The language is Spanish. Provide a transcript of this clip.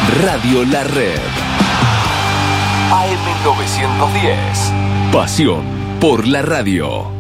Radio La Red. AM910. Pasión por la radio.